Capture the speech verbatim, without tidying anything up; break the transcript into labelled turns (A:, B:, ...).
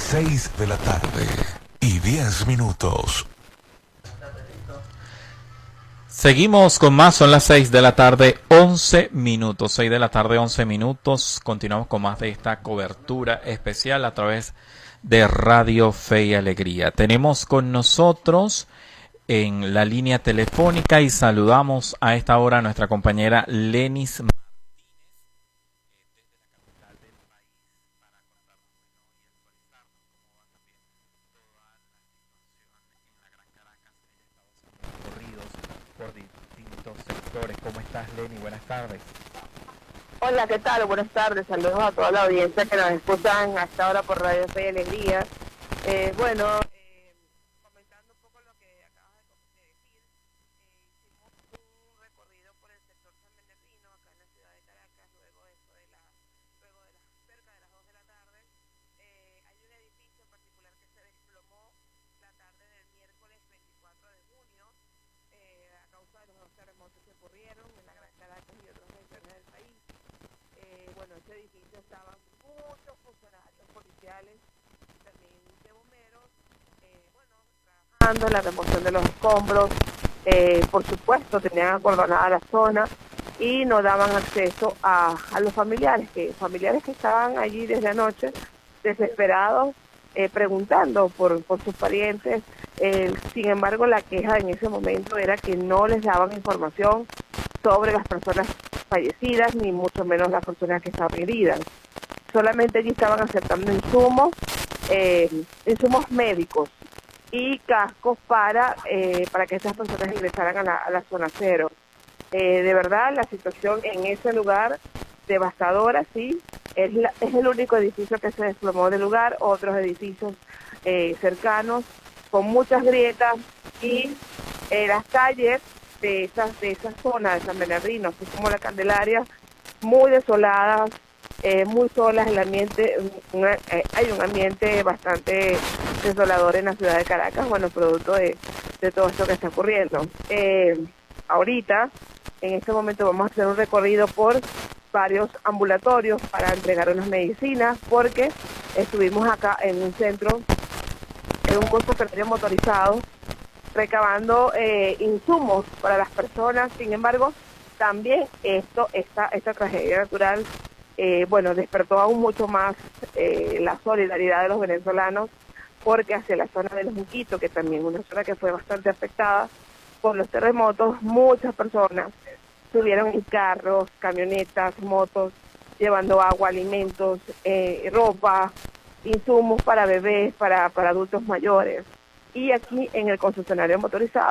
A: seis de la tarde y diez minutos.
B: Seguimos con más, son las seis de la tarde, once minutos, seis de la tarde, once minutos. Continuamos con más de esta cobertura especial a través de Radio Fe y Alegría. Tenemos con nosotros en la línea telefónica y saludamos a esta hora a nuestra compañera Lenis Martínez. Por distintos sectores. ¿Cómo estás, Leni? Buenas tardes.
C: Hola, ¿qué tal? Buenas tardes. Saludos a toda la audiencia que nos escuchan hasta ahora por Radio Fe y Alegría. Eh, bueno, eh, comentando un poco lo que acabas de decir, eh, hicimos un recorrido por el sector San Bernardino, acá en la ciudad de Caracas, luego de eso de la, luego de las cerca de las dos de la tarde. Eh, hay un edificio en particular que se desplomó la tarde del miércoles veinticuatro de junio. Eh, a causa de los dos terremotos que ocurrieron en la Gran Caracas y otras regiones del país. Eh, bueno, este edificio estaban muchos funcionarios policiales y también de bomberos, eh, bueno, trabajando en la remoción de los escombros. Eh, por supuesto, tenían acordonada la zona y no daban acceso a, a los familiares, que familiares que estaban allí desde anoche, desesperados, eh, preguntando por, por sus parientes. Eh, sin embargo, la queja en ese momento era que no les daban información sobre las personas fallecidas, ni mucho menos las personas que estaban heridas. Solamente allí estaban aceptando insumos, eh, insumos médicos y cascos para, eh, para que estas personas ingresaran a la, a la zona cero. Eh, de verdad, la situación en ese lugar, devastadora, sí, es, la, es el único edificio que se desplomó del lugar, otros edificios eh, cercanos, con muchas grietas y eh, las calles de esas de esa zona de San Bernardino, así como la Candelaria, muy desoladas, eh, muy solas. El ambiente, una, eh, hay un ambiente bastante desolador en la ciudad de Caracas, bueno, producto de, de todo esto que está ocurriendo. Eh, ahorita, en este momento vamos a hacer un recorrido por varios ambulatorios para entregar unas medicinas, porque estuvimos acá en un centro, en un consultorio motorizado, recabando eh, insumos para las personas. Sin embargo, también esto, esta, esta tragedia natural, eh, bueno, despertó aún mucho más eh, la solidaridad de los venezolanos, porque hacia la zona de Los Muquitos, que también es una zona que fue bastante afectada por los terremotos, muchas personas subieron en carros, camionetas, motos, llevando agua, alimentos, eh, ropa, insumos para bebés, para, para adultos mayores. Y aquí en el concesionario motorizado